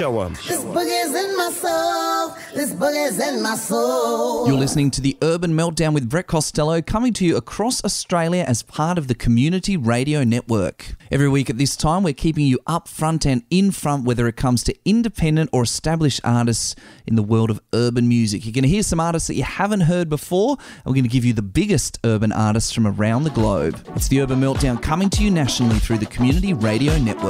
Show 'em. This boogie's in my soul. This boogie's in my soul. You're listening to the Urban Meltdown with Brett Costello, coming to you across Australia as part of the Community Radio Network. Every week at this time, we're keeping you up front and in front, whether it comes to independent or established artists in the world of urban music. You're going to hear some artists that you haven't heard before, and we're going to give you the biggest urban artists from around the globe. It's the Urban Meltdown, coming to you nationally through the Community Radio Network.